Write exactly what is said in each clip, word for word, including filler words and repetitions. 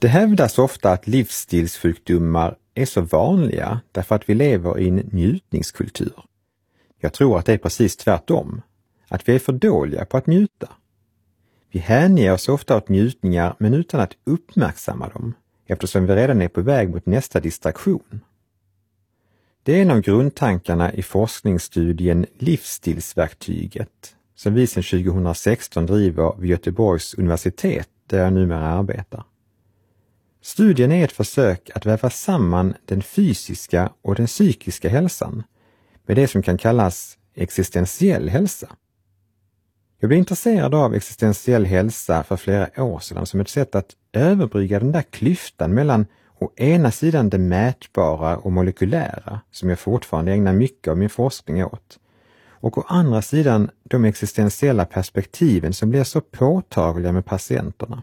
Det hävdas ofta att livsstilssjukdomar är så vanliga därför att vi lever i en njutningskultur. Jag tror att det är precis tvärtom, att vi är för dåliga på att njuta. Vi hänger oss ofta åt njutningar men utan att uppmärksamma dem, eftersom vi redan är på väg mot nästa distraktion. Det är en av grundtankarna i forskningsstudien Livsstilsverktyget, som vi sedan tjugohundrasexton driver vid Göteborgs universitet där jag numera arbetar. Studien är ett försök att väva samman den fysiska och den psykiska hälsan med det som kan kallas existentiell hälsa. Jag blev intresserad av existentiell hälsa för flera år sedan som ett sätt att överbrygga den där klyftan mellan å ena sidan det mätbara och molekylära, som jag fortfarande ägnar mycket av min forskning åt, och å andra sidan de existentiella perspektiven som blir så påtagliga med patienterna.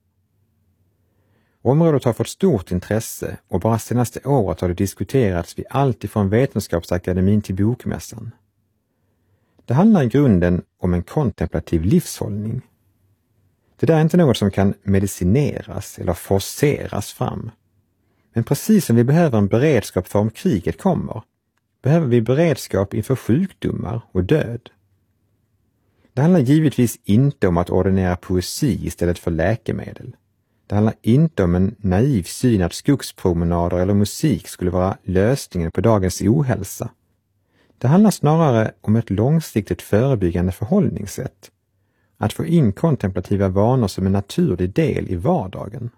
Området har fått stort intresse och bara senaste året har det diskuterats vid allt ifrån Vetenskapsakademin till Bokmässan. Det handlar i grunden om en kontemplativ livshållning. Det där är inte något som kan medicineras eller forceras fram. Men precis som vi behöver en beredskap för om kriget kommer, behöver vi beredskap inför sjukdomar och död. Det handlar givetvis inte om att ordinera poesi istället för läkemedel. Det handlar inte om en naiv syn att skogspromenader eller musik skulle vara lösningen på dagens ohälsa. Det handlar snarare om ett långsiktigt förebyggande förhållningssätt. Att få in kontemplativa vanor som en naturlig del i vardagen.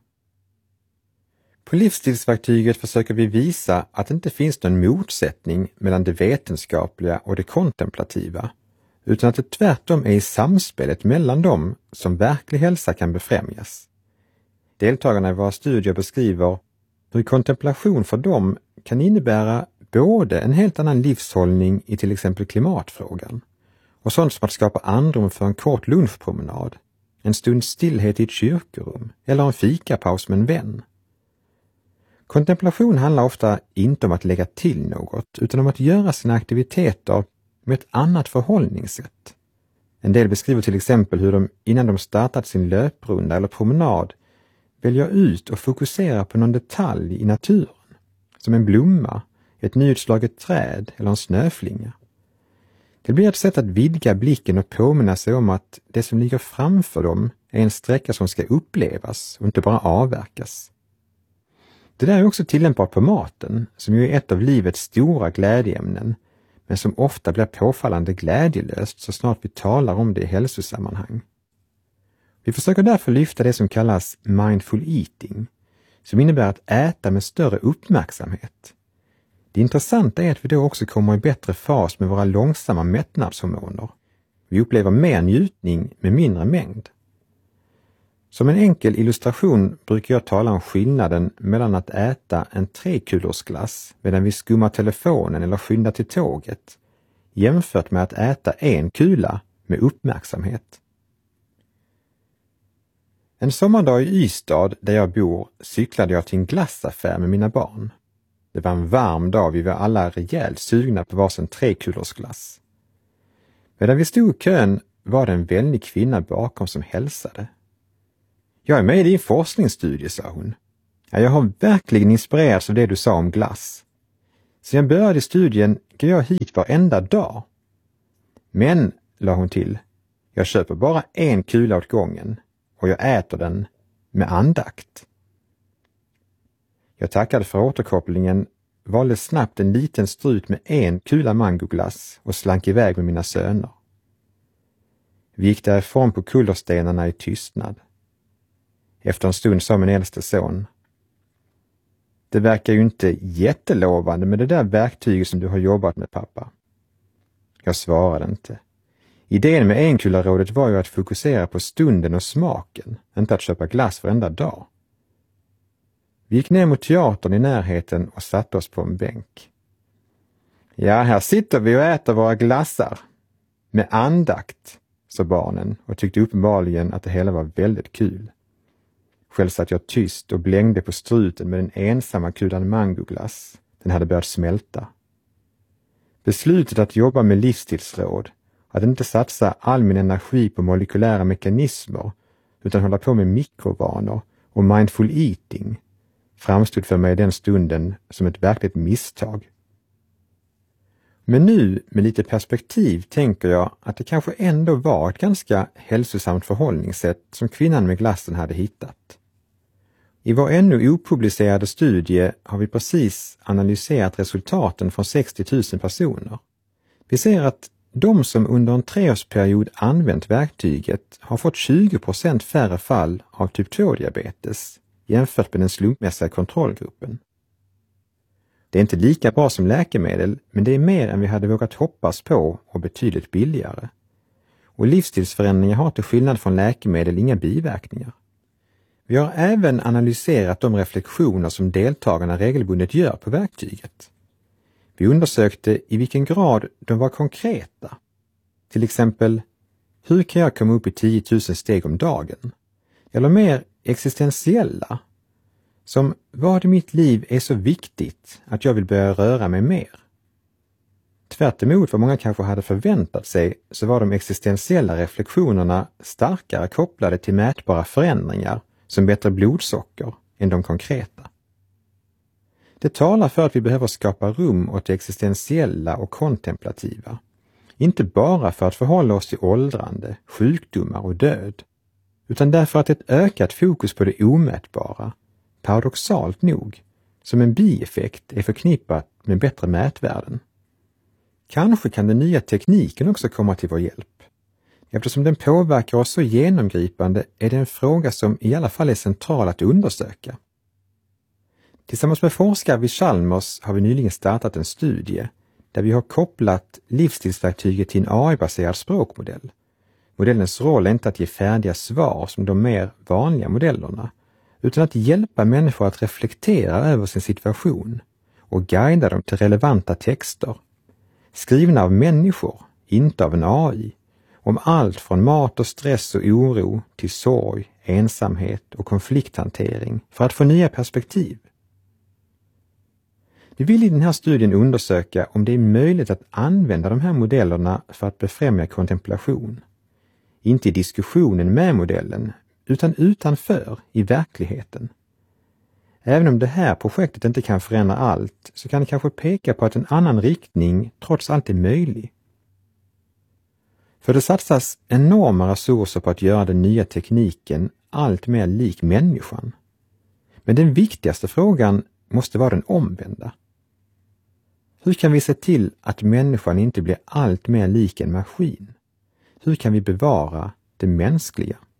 På livsstilsverktyget försöker vi visa att det inte finns någon motsättning mellan det vetenskapliga och det kontemplativa, utan att det tvärtom är i samspelet mellan dem som verklig hälsa kan befrämjas. Deltagarna i våra studier beskriver hur kontemplation för dem kan innebära både en helt annan livshållning i till exempel klimatfrågan och sånt som att skapa andrum för en kort lunchpromenad, en stund stillhet i ett kyrkorum eller en fikapaus med en vän. Kontemplation handlar ofta inte om att lägga till något utan om att göra sina aktiviteter med ett annat förhållningssätt. En del beskriver till exempel hur de innan de startat sin löprunda eller promenad väljer ut och fokuserar på någon detalj i naturen, som en blomma, ett nyutslaget träd eller en snöflinga. Det blir ett sätt att vidga blicken och påminna sig om att det som ligger framför dem är en sträcka som ska upplevas och inte bara avverkas. Det där är också tillämpbart på maten, som ju är ett av livets stora glädjeämnen, men som ofta blir påfallande glädjelöst så snart vi talar om det i hälsosammanhang. Vi försöker därför lyfta det som kallas mindful eating, som innebär att äta med större uppmärksamhet. Det intressanta är att vi då också kommer i bättre fas med våra långsamma mättnadshormoner. Vi upplever mer njutning med mindre mängd. Som en enkel illustration brukar jag tala om skillnaden mellan att äta en trekulorsglass medan vi skummar telefonen eller skyndar till tåget, jämfört med att äta en kula med uppmärksamhet. En sommardag i Ystad där jag bor cyklade jag till en glassaffär med mina barn. Det var en varm dag, vi var alla rejält sugna på varsin trekulorsglass. Medan vi stod i kön var det en vänlig kvinna bakom som hälsade. Jag är med i din forskningsstudie, sa hon. Ja, jag har verkligen inspirerats av det du sa om glass. Så jag började studien går jag hit varenda dag. Men, la hon till, jag köper bara en kula åt gången och jag äter den med andakt. Jag tackade för återkopplingen, valde snabbt en liten strut med en kula mangoglass och slank iväg med mina söner. Vi gick därifrån på kullerstenarna i tystnad. Efter en stund sa min äldste son: det verkar ju inte jättelovande med det där verktyget som du har jobbat med, pappa. Jag svarade inte. Idén med enkularådet var ju att fokusera på stunden och smaken, inte att köpa glass varenda dag. Vi gick ner mot teatern i närheten och satte oss på en bänk. Ja, här sitter vi och äter våra glassar. Med andakt, sa barnen och tyckte uppenbarligen att det hela var väldigt kul. Själv satt jag tyst och blängde på struten med den ensamma kulan mangoglass. Den hade börjat smälta. Beslutet att jobba med livsstilsråd, att inte satsa all min energi på molekylära mekanismer utan hålla på med mikrovanor och mindful eating framstod för mig den stunden som ett verkligt misstag. Men nu med lite perspektiv tänker jag att det kanske ändå var ett ganska hälsosamt förhållningssätt som kvinnan med glassen hade hittat. I vår ännu opublicerade studie har vi precis analyserat resultaten från sextio tusen personer. Vi ser att de som under en treårsperiod använt verktyget har fått tjugo procent färre fall av typ två-diabetes jämfört med den slumpmässiga kontrollgruppen. Det är inte lika bra som läkemedel, men det är mer än vi hade vågat hoppas på och betydligt billigare. Och livsstilsförändringar har till skillnad från läkemedel inga biverkningar. Vi har även analyserat de reflektioner som deltagarna regelbundet gör på verktyget. Vi undersökte i vilken grad de var konkreta. Till exempel, hur kan jag komma upp i tio tusen steg om dagen? Eller mer existentiella, som vad i mitt liv är så viktigt att jag vill börja röra mig mer. Tvärt emot vad många kanske hade förväntat sig så var de existentiella reflektionerna starkare kopplade till mätbara förändringar som bättre blodsocker än de konkreta. Det talar för att vi behöver skapa rum åt det existentiella och kontemplativa. Inte bara för att förhålla oss till åldrande, sjukdomar och död, utan därför att ett ökat fokus på det omätbara, paradoxalt nog, som en bieffekt är förknippat med bättre mätvärden. Kanske kan den nya tekniken också komma till vår hjälp. Eftersom den påverkar oss så genomgripande är det en fråga som i alla fall är central att undersöka. Tillsammans med forskare vid Chalmers har vi nyligen startat en studie där vi har kopplat livsstilsverktyget till en A I-baserad språkmodell. Modellens roll är inte att ge färdiga svar som de mer vanliga modellerna, utan att hjälpa människor att reflektera över sin situation och guida dem till relevanta texter, skrivna av människor, inte av en A I, om allt från mat och stress och oro till sorg, ensamhet och konflikthantering för att få nya perspektiv. Vi vill i den här studien undersöka om det är möjligt att använda de här modellerna för att befrämja kontemplation. Inte i diskussionen med modellen, utan utanför, i verkligheten. Även om det här projektet inte kan förändra allt så kan det kanske peka på att en annan riktning trots allt är möjlig. För det satsas enorma resurser på att göra den nya tekniken allt mer lik människan. Men den viktigaste frågan måste vara den omvända. Hur kan vi se till att människan inte blir allt mer lik en maskin? Hur kan vi bevara det mänskliga?